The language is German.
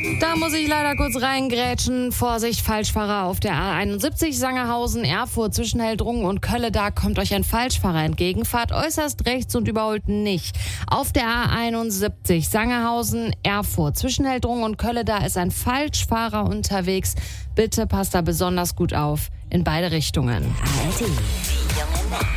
Da muss ich leider kurz reingrätschen. Vorsicht, Falschfahrer auf der A71 Sangerhausen, Erfurt zwischen Heldrungen und Kölle. Da kommt euch ein Falschfahrer entgegen. Fahrt äußerst rechts und überholt nicht. Auf der A71 Sangerhausen, Erfurt zwischen Heldrungen und Kölle. Da ist ein Falschfahrer unterwegs. Bitte passt da besonders gut auf. In beide Richtungen. ARD. Die junge Nacht.